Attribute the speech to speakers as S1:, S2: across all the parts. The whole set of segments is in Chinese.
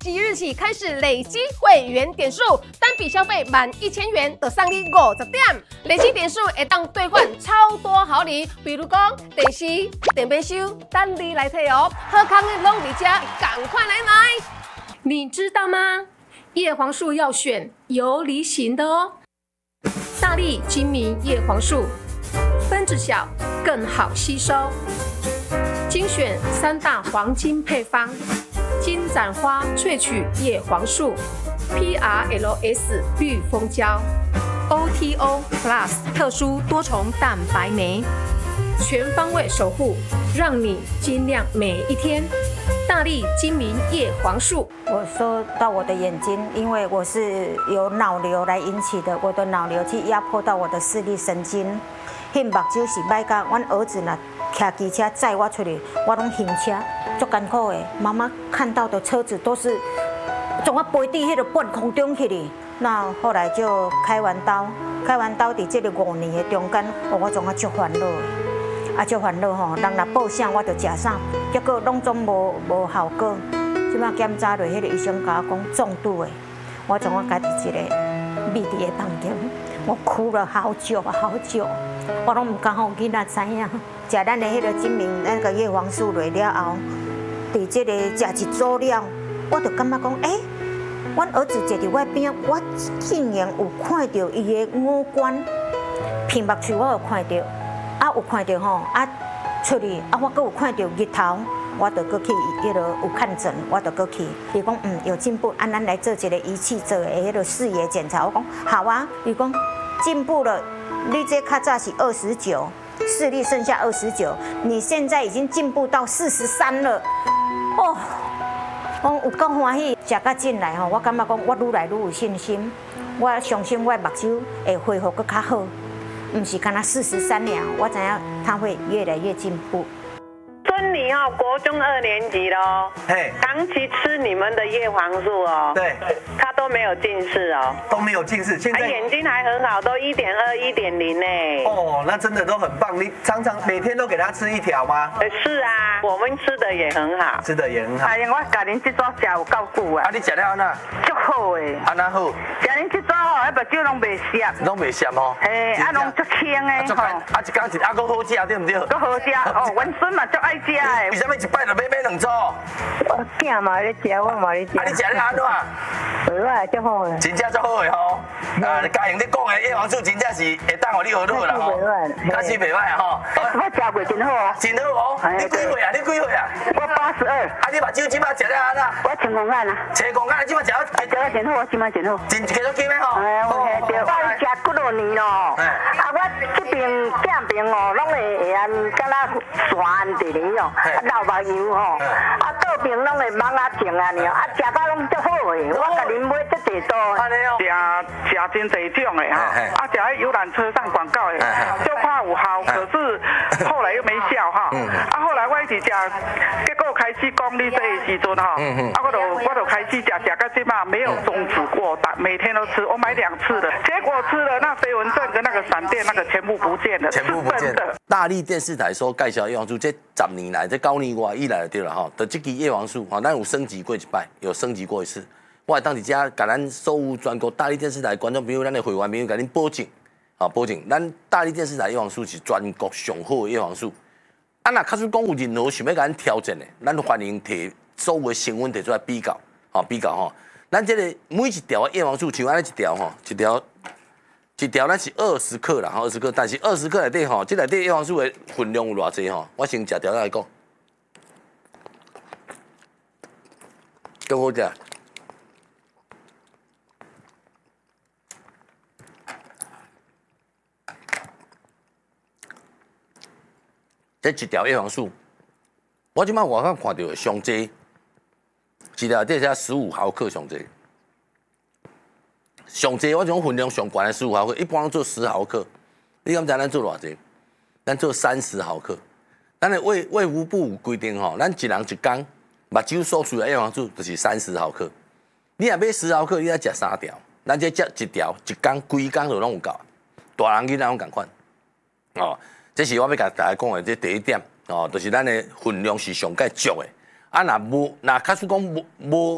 S1: 即日起开始累积会员点数，单笔消费满1000元就送你50点，累积点数会当兑换超多好礼，比如讲电视、电冰箱，等你来退哦。好康的拢伫这，赶快来买！你知道吗？叶黄素要选有梨型的哦。大力精明叶黄素，分子小，更好吸收。精选3大黄金配方：金盏花萃取叶黄素、PRLS 绿蜂胶、OTO Plus 特殊多重蛋白酶，全方位守护，让你晶亮每一天。大力精明叶黄素。
S2: 我说到我的眼睛，因为我是由脑瘤来引起的，我的脑瘤去压迫到我的视力神经。迄目睭是歹到，阮儿子若骑机车载我出去，我拢晕车，足艰苦的。妈妈看到的车子都是从我飞伫迄个半空中去哩。那后来就开完刀伫这个5年的中间，我总啊足烦恼的。足烦恼吼，人若报啥我就食啥，结果拢总无效果。即摆检查落，迄个医生甲我讲中毒的，我从我家己一个密闭的房间，我哭了好久好久，我拢唔敢互囡仔知影。食咱的迄个精明那个叶黄素落了后，伫这个食一组了，我就感觉讲，阮儿子坐伫我边，我竟然有看到伊的五官，屏目处我有看到。有看到吼，出去我阁有看到日头，我就阁去迄个有看诊，我就阁去。伊讲有进步，咱来做一个仪器做的迄个视野检查。我讲好啊，伊讲进步了，你这较早是29，视力剩下29，你现在已经进步到43了。哦，我有够欢喜，食到进来吼，我感觉讲我愈来愈有信心，我相信我目睭会恢复阁较好。不是干那43年，我知影他会越来越进步。
S3: 孙女哦，国中2年级喽，长期吃你们的叶黄素哦，
S4: 对，
S3: 她都没有近视哦，
S4: 都没有近视，现在
S3: 眼睛还很好，都1.2、1.0呢。
S4: 哦，那真的都很棒。你常常每天都给他吃1条吗？
S3: 是啊，我们吃的也很好，
S4: 吃的也很好。
S3: 哎呀，我家恁这组食有够久啊。
S4: 你吃了安那？
S3: 足好诶。
S4: 安那好？
S3: 食恁这组吼，迄目睭拢袂涩。
S4: 拢袂涩哦。
S3: 嘿，拢足轻诶。
S4: 足轻，一天阁好食，对唔对？
S3: 阁好食哦，阮孙嘛足爱食诶。
S4: 为什么一摆就买2组？
S3: 我囝嘛咧食，我嘛咧食。
S4: 你食了安怎？
S3: 好啊，足好诶。
S4: 真正足好诶吼！嘉颖你讲诶叶黄素真正是会当互你好好啦吼。假使袂歹吼。
S3: 我食过真好哦。
S4: 真好哦。你几岁啊？
S3: 我82。
S4: 你目睭即摆食了安怎？
S3: 我青光眼啊。
S4: 青光眼，即摆食
S3: 了真好，我即摆真好。
S4: 真继续金诶吼。
S3: 对，我食几多年咯。我这边镜边哦，拢会敢若酸地哩哦，流目油吼，倒边拢会芒情啊呢，食到拢足好诶，我甲恁买足济多。
S5: 食真济种诶哈，食喺游览车上广告诶，就怕有效，可是后来又没效哈。后来我一直食，结果开始讲你这个时阵哈，我就开始食到这嘛没有终止过，每天都吃，我买2次了，结果吃了那飞蚊症跟那个闪电那个全部不见了，
S4: 全部不见了。大力电视台所介绍叶黄素，这10年来，这9年外以来就对了哈。的这支叶黄素，咱有升级过一摆，有升级过一次。我当伫遮，甲咱所有全国大力电视台观众朋友、咱的会员朋友，甲恁保证，保证，咱大力电视台叶黄素是全国上好的叶黄素。若假使讲有任何想要甲咱挑战的，咱欢迎摕所有的成分摕出来比较，比较吼。咱这个每一条叶黄素，像安尼一条一条咱是20克啦，20克，但是20克内底吼，这内底叶黄素的分量有偌济吼？我先食条来讲，更好食。这一条叶黄素，我即摆外口看到的上济，一条底写15毫克上济。上济我种分量上悬的15毫克，一般做10毫克。你敢知咱做偌济？咱做30毫克。咱的卫福部有规定吼，咱一人一工目睭所需的叶黄素就是30毫克。你若买10毫克，你要食3条，咱这食一条一工规工就拢有够。大人囡仔拢共款。哦，这是我要甲大家讲的这第一点哦，就是咱的分量是上介足的。若假使讲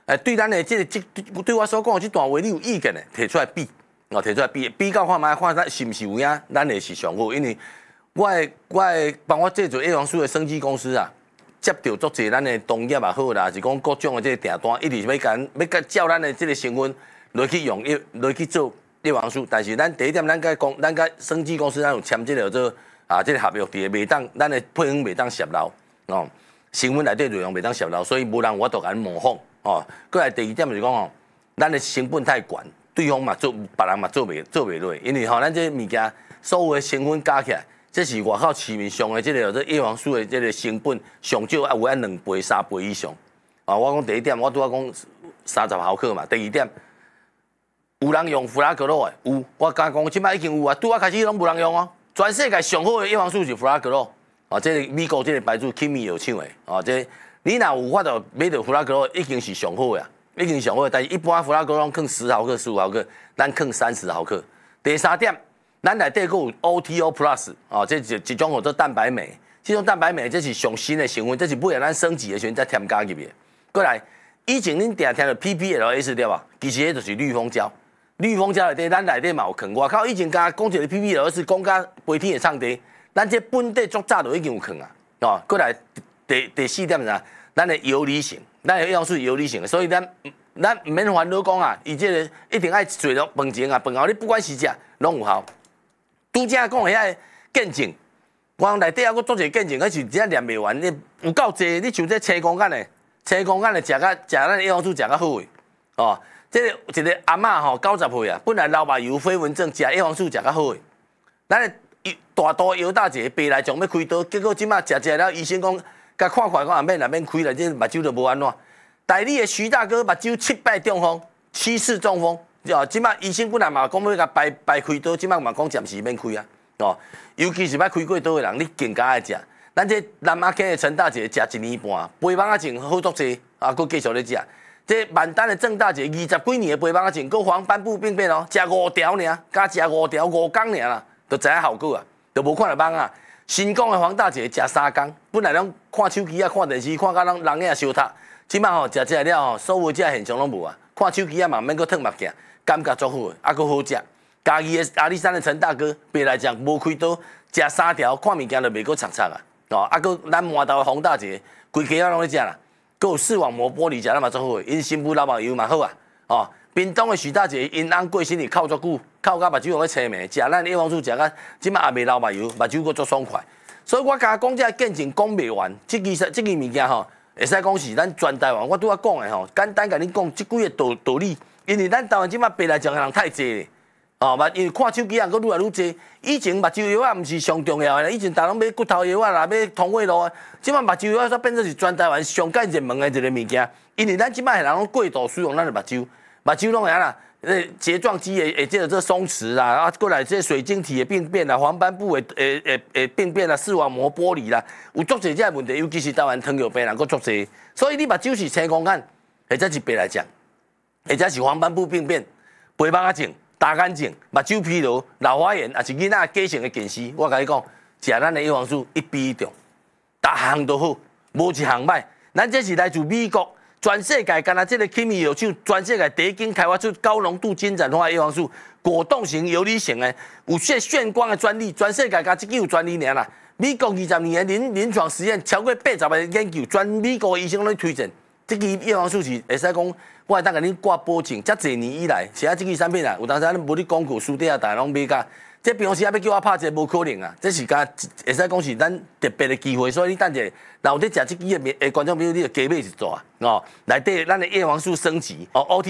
S4: 对咱的对我所讲的这段话，你有意见的，提出来比，提出来比较看卖，看咱是不是有影，咱的是上好。因为我帮我制作叶黄素的生技公司啊，接到足侪咱的同业也好啦，是讲各种的这个订单，一直是要照咱的这个成分来去用来去做叶黄素。但是咱第一点，咱甲生技公司咱有签这个做这个合约，伫袂当咱的配方袂当泄漏哦，成分内底内容袂当泄漏，所以无人我都甲模仿。过来第二点就是讲咱的成本太悬，对方嘛做，别人嘛做袂落，因为咱这物件所有的成分加起来，这是外口市面上的这个叶黄素的这个成本上少有2倍、3倍以上。我讲第一点，我拄仔讲30毫克嘛。第二点，有人用弗拉格洛的，有，我敢讲即摆已经有啊，拄仔开始拢无人用哦。全世界上好的叶黄素是弗拉格洛，这个美国这个牌子 Kimi 有抢的，这。你若有法度买到弗拉格洛，已经是上好呀，已经上好。但是一般弗拉格洛放10毫克、15毫克，咱放30毫克。第三点，咱内底还有 OTO Plus 这一种叫做蛋白酶。这种蛋白酶这是上新的成分，这是为了咱升级的时阵才添加入去。过来，以前恁定听到 PPLS 对吧？其实迄就是氯蜂胶。氯蜂胶内底咱内底嘛有放。外口以前讲一个 PPLS 讲甲飞天会唱地，咱这本地足早就已经有放啊。过来。第4点是啥？咱的游离性，咱的叶黄素游离性的，所以咱唔免烦恼讲啊，伊这个一定爱做了饭前啊，饭后你不管是食，拢有效。拄则讲遐见证，我内底还佫做一个见证，迄是真正念袂完，你有够济，你像这青公干的食咱叶黄素食较好诶，这个一个阿嬷吼90岁啊，本来老目疣、飞蚊症，食叶黄素食较好诶，咱的大肚腰大姐白内障要开刀，结果即马食了，医生讲。甲看看讲免开啦，这目睭就无安怎。代理的徐大哥目睭7败中风，7次中风，即马医生本来嘛讲要甲掰开刀，即马嘛讲暂时免开啊。尤其是捌开过刀的人，你更加爱食。咱这南阿溪的陈大姐食1年半，肥蠓仔症好足济，佫继续咧食。这万丹的郑大姐20几年的肥蠓仔症，佫黄斑部病变哦，食5条尔，加食5条5工尔啦，就知影效果啊，就无看到蠓啊。新港的黄大姐食3工，本来拢看手机啊、看电视，看到人影烧塌。即摆吼食了吼，所有这现象拢无啊。看手机啊嘛免搁脱目镜，感觉足好的，佫好食。家己的阿里山的陈大哥，白来讲无开刀，食3条，看物件就袂搁擦擦啊。佫咱麻豆的黄大姐，规家拢咧食啦。佫有视网膜玻璃食了嘛足好的，因新妇老目疣嘛好啊。屏东的徐大姐，因翁过身去哭足久，哭到目睭用去青霉，食咱叶黄素食到即摆也袂流目疣，目睭佫足爽快。所以我甲讲这见证讲袂完，这个物件吼，会使讲是咱全台湾我拄仔讲的吼，简单甲你讲即几个道理，因为咱台湾即摆白内障的人太济咧，因为看手机人佫愈来愈济。以前目睭药啊，毋是上重要的，以前大拢买骨头药啊啦，买通胃路啊，即摆目睭药煞变做是全台湾上介热门的一个物件，因为咱即摆人拢过度使用咱的目睭。目睭拢会啊啦，睫状肌的这个松弛啦，过来这水晶体的病变啦，黄斑部的病变啦，视网膜剥离啦，有足侪这问题，尤其是台湾糖尿病人佫足侪，所以你目睭是青光眼，或者是白内障，或者是黄斑部病变、肥蠓仔症、大眼症、目睭疲劳、老花眼，也是囡仔假性的近视。我甲你讲，食咱的叶黄素一比1中，逐项都好，无一项歹。咱这是来自美国。全世界干那这个 Kimi 药厂，全世界第一间开发出高浓度金盏花叶黄素果冻型、游离型的，有炫光的专利，全世界加这个有专利尔啦。美国20年的临床实验超过80个研究，全美国医生拢推荐。这个叶黄素是会使讲，我会当甲你挂保证，遮侪年以来，其他这个产品啊，有当时咱无咧广告书底下，大家拢买甲。这平常时要叫我拍这无可能啊！这是甲会使讲是咱特别的机会，所以你等者，若有咧食这支的观众朋友，你就加买一组内底咱的叶黄素升级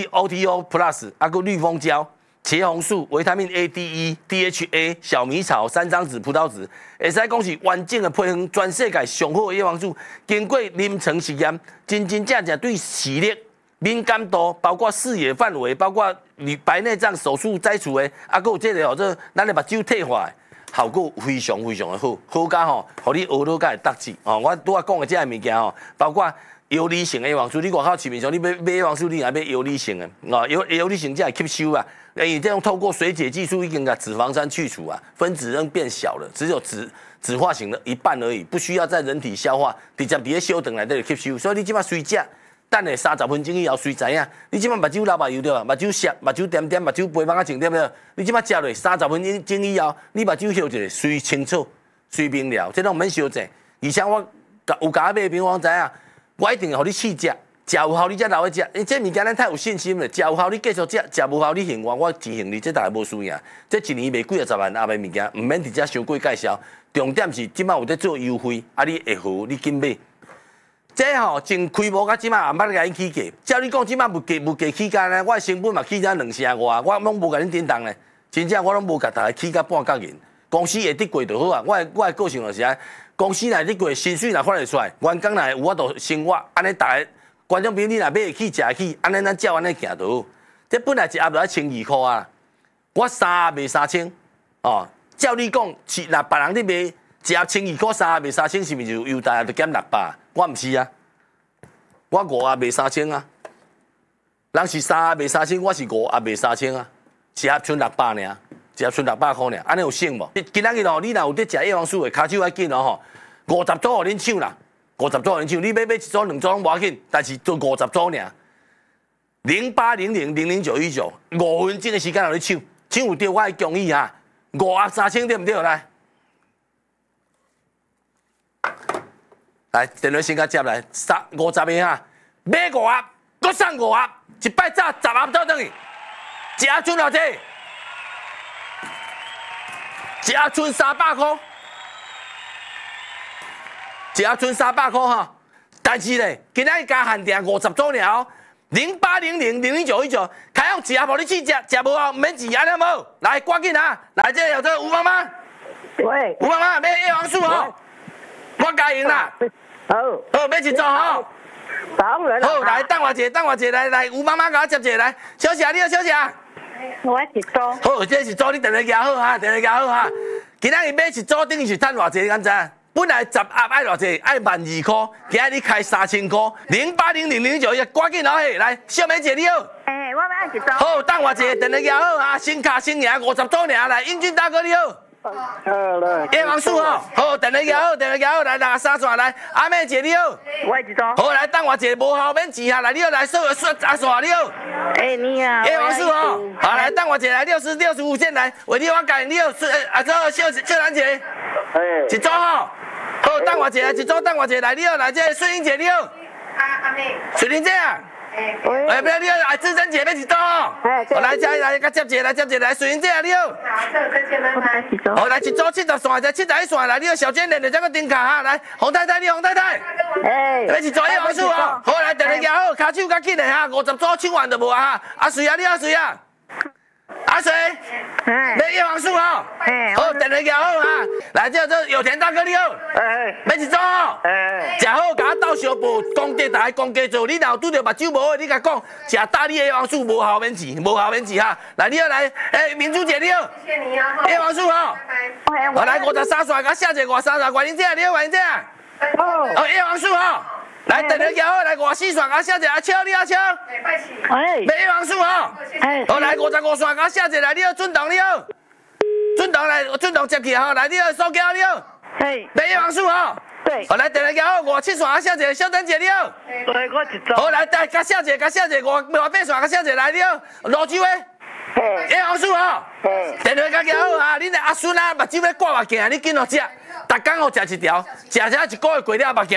S4: OTO Plus， 佫绿蜂胶、茄红素、维他命 A、D、E、DHA、小米草、3张子、葡萄籽，会使讲是完整的配方，全世界上好的叶黄素，经过临床实验，真正对视力。敏感度包括视野范围，包括你白内障手术摘除的，佫有这个这咱的目睭退化的，效果非常非常的好，好甲吼，互你学到甲会得志我拄仔讲的这个物件包括游离性的叶黄素，你外口市面上你买叶黄素，你也买游离性的游离性这会吸收啊，因为这样透过水解技术已经把脂肪酸去除啊，分子仍变小了，只有脂化型的一半而已，不需要在人体消化，直接伫咧小肠内底吸收，所以你即摆随食。 等下30分钟以后，谁知影？你即摆目睭流目油对吧？目睭涩，目睭点点，目睭肥蚊仔情对不对？你即摆食落30分钟以后，你目睭休一下，随清楚，随明了，这拢毋免烧济。而且我有甲买平方知影，我一定会互你试食，食有效你才留去食。因这物件咱太有信心了，食有效你继续食，食无效你幸我自幸你，这大概无输赢。这一年卖几啊十万阿卖物件，毋免直接伤贵介绍。重点是即摆有在做优惠，啊你会好你紧买。这吼从开幕到即摆也捌甲因起价，照你讲即摆物价起价呢，我的成本嘛起价2成外，我拢无甲恁叮当呢。真正我拢无甲大家起价半角银，公司会得过就好啊。我的个性就是安，公司内得过，薪水若发得出来，员工内有法度生活，安尼大家观众朋友你若买得起食得起，安尼咱照安尼行就好。这本来一盒就要1200块啊，我3盒卖3000，哦，照你讲是若别人咧卖一盒1200块，3盒卖3000，是毋是就优待就减600？我毋是啊，我5盒卖3000啊，人是3盒卖3000，我是5盒卖3000啊，一盒剩600尔，一盒剩600块尔，安尼有省无？今仔日吼，你若有伫食叶黄素的，骹手要紧哦吼，50组互恁抢啦，50组互恁抢，你要买1组2组拢无要紧，但是做50组尔。0800000919，5分钟的时间互你抢，抢有对我的恭喜哈，5盒3000对毋对？来，电话先甲接来，50个哈，买5盒，搁送5盒，一摆早10盒倒转去，一盒剩偌济？一盒剩300块，一盒剩300块哈。但是咧，今仔日加限定50组尔哦，0800000919，开放一盒互你试食，食无效毋免钱，安尼无？来，赶紧啊！来，这有这吴妈妈，
S3: 喂，
S4: 吴妈妈买叶黄素哦，我加赢啦。
S3: 好，
S4: 好，买一组吼。
S3: 当然
S4: 好，来，等我一下，来，吴妈妈甲我接一下，来，小姐，你好，小姐。
S3: 我一组。
S4: 好，这是组你电话拿好哈，电话拿好哈。今仔日买一组等于是趁偌济，敢知？本来10盒爱偌济，爱12000块，今仔日开3000块，0800000919，赶紧拿去，来，小美姐你好。
S3: 我要爱一组。
S4: 好，等我一下，电话拿好哈，新卡新赢50组尔，来，英俊大哥你好。叶黄素吼，好，电话拿好，来63线来，阿妹姐你好。
S3: 我一组。
S4: 好，来等我一下，无效免钱哈，来你好，来说阿线你好。
S3: 你好。
S4: 叶黄素吼，好来等我一下，来6065线来，为你我教你好，阿组秀兰姐，一组吼。好，等我一下，一组等我一下，来你好，来这水英姐你好。阿妹。水玲姐啊。不要你好，志珍姐要一组哦。好，来甲接一个，来水玲姐啊你好。好，来一组70线，再71线，来你好，小娟连着这个顶卡哈，来洪太太你洪太太。要一组叶黄素哦。好，来电话拿好，骹手较紧的哈，50组抢完就无啊哈。阿水啊你好水啊。阿水，买叶黄素哦。好，电话拿好哈。来，这有田大哥你好。要一组哦。食好，甲我倒小步，公家大家公家做。你若有拄着目睭无的，你甲讲，食大力叶黄素无效免钱，哈。来，你好来，明珠姐你好。谢谢你啊。叶黄素哦。好，来53线，甲下一个53线，冠英姐你好，冠英姐。好，叶黄素哦。来，电话拿好，来54线，甲下一个阿超你好超。买叶黄素哦。好，来55线，甲下一个来，你好俊栋你好。俊栋接起吼，来你好苏娇你好。买叶黄素哦。对，好来，电话拿好，57线，甲下一个小珍姐你好。我一组。好来，甲下一个58线，甲下一个来你好，罗州的。叶黄素哦。电话拿好哈，恁的阿孙啊，目睭要挂目镜，你紧哦食，逐工哦食一条，食一个月过了目镜。